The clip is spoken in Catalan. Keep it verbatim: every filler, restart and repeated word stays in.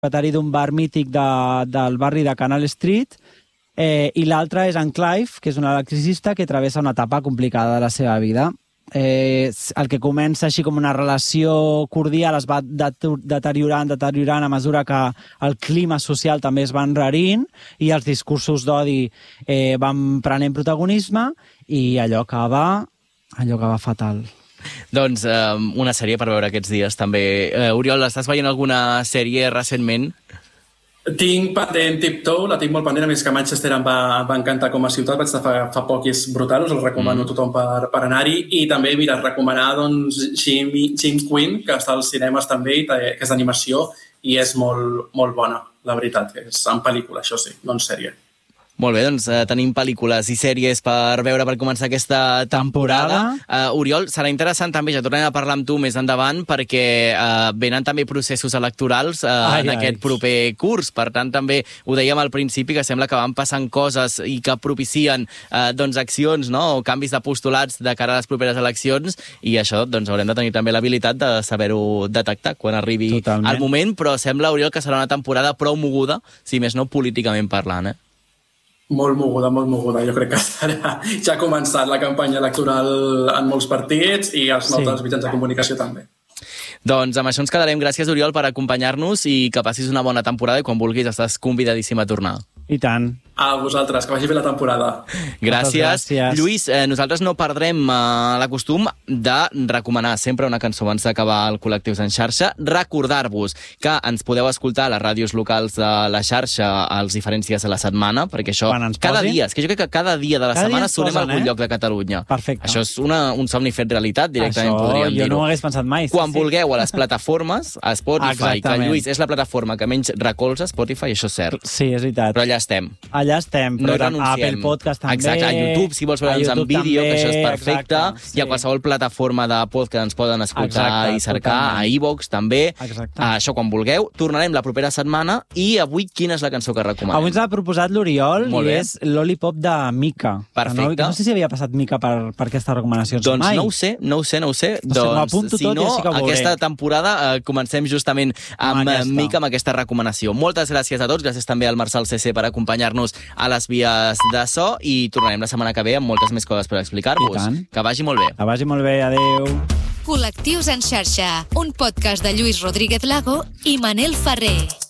propietari d'un bar mític de, del barri de Canal Street, eh, i l'altre és en Clive, que és un electricista que travessa una etapa complicada de la seva vida. Eh, el que comença així com una relació cordial es va deteriorant, deteriorant a mesura que el clima social també es va enrarint i els discursos d'odi eh, van prenent protagonisme i allò acaba, allò acaba fatal. Doncs eh, una sèrie per veure aquests dies també. Eh, Oriol, estàs veient alguna sèrie recentment? Tinc pendent Tiptoe, la tinc molt pendent, a més que Manchester em va, va encantar com a ciutat, vaig estar fa, fa poc i és brutal, us el recomano a tothom per, per anar-hi, i també, mira, recomanar doncs, Jim, Jim Quinn, que està als cinemes també, que és d'animació, i és molt, molt bona, la veritat, que és en pel·lícula, això sí, no en sèrie. Molt bé, doncs eh, tenim pel·lícules i sèries per veure per començar aquesta temporada. Uh, Oriol, serà interessant també, ja tornem a parlar amb tu més endavant, perquè uh, venen també processos electorals uh, ai, en ai. aquest proper curs. Per tant, també ho dèiem al principi, que sembla que van passant coses i que propicien uh, doncs, accions, no? O canvis de postulats de cara a les properes eleccions, i això doncs, haurem de tenir també l'habilitat de saber-ho detectar quan arribi Totalment. el moment, però sembla, Oriol, que serà una temporada prou moguda, si més no políticament parlant, eh? Molt moguda, molt moguda. Jo crec que serà... ja ha començat la campanya electoral en molts partits i els nostres sí. mitjans de comunicació també. Doncs amb això ens quedarem. Gràcies, Oriol, per acompanyar-nos i que passis una bona temporada i quan vulguis estàs convidadíssim a tornar. I tant. A vosaltres, que vagi bé la temporada. Gràcies. gràcies. Lluís, eh, nosaltres no perdrem eh, la costum de recomanar sempre una cançó abans d'acabar el Col·lectius en xarxa. Recordar-vos que ens podeu escoltar a les ràdios locals de la xarxa als diferents dies de la setmana, perquè això cada dia, és que jo crec que cada dia de la cada setmana sonem a algun eh? lloc de Catalunya. Perfecte. Això és una, un somni fet realitat, directament això, podríem dir-ho. Jo no ho hagués pensat mai. Quan sí. vulgueu a les plataformes, a Spotify, Exactament. que Lluís és la plataforma que menys recolza, Spotify, això és cert. Sí, és veritat. Però allà estem. Allà estem, però no a Apple Podcast també. Exacte, a YouTube, si vols veure'ns en vídeo, també, que això és perfecte, exacte, sí. i a qualsevol plataforma de podcast ens poden escoltar exacte, i cercar, totalment. A iVoox també, exacte. A això quan vulgueu. Tornarem la propera setmana, i avui quina és la cançó que recomanem? Avui ens ha proposat l'Oriol i és Lollipop de Mika. Perfecte. No, no sé si havia passat Mika per, per aquesta recomanació. Doncs mai. no ho sé, no ho sé, no ho sé. No sé, doncs, si tot no, sí aquesta temporada eh, comencem justament amb, amb Mika, amb aquesta recomanació. Moltes gràcies a tots, gràcies també al Marçal C C per acompanyar-nos a les vies de so, i tornarem la setmana que ve amb moltes més coses per explicar-vos. Que vagi molt bé. Que vagi molt bé, adeu. Col·lectius en xarxa, un podcast de Lluís Rodríguez Lago i Manel Ferrer.